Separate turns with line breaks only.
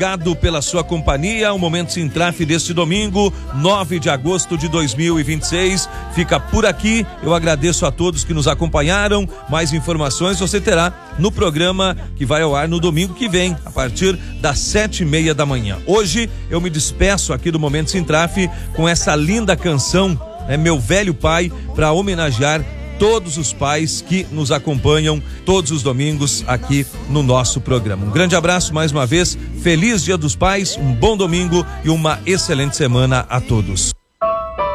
Obrigado pela sua companhia. O Momento Sintraf deste domingo, 9 de agosto de 2026, fica por aqui. Eu agradeço a todos que nos acompanharam. Mais informações você terá no programa que vai ao ar no domingo que vem, a partir das 7:30 da manhã. Hoje eu me despeço aqui do Momento Sintraf com essa linda canção, Meu Velho Pai, para homenagear todos os pais que nos acompanham todos os domingos aqui no nosso programa. Um grande abraço mais uma vez, feliz Dia dos Pais, um bom domingo e uma excelente semana a todos.